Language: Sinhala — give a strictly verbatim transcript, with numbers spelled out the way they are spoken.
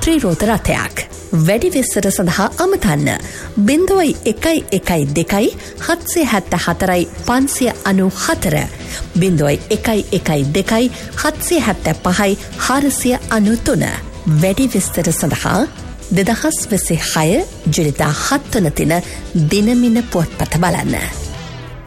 ත්‍රිරෝද රථයක්. වැඩි විස්තර සඳහා අමතන්න බිංදුවයි එකයි එකයි දෙකයි හත්සිය හැත්තෑ හතරයි පන්සිය අනූ හතර බිංදුවයි එකයි එකයි දෙකයි හත්සිය හැත්තෑ පහයි හාරසිය අනූ තුන. වැඩි විස්තර සඳහා දෙදහස් විසිහය ජුනිදා හත් වන දින දිනමින පුවත්පත බලන්න.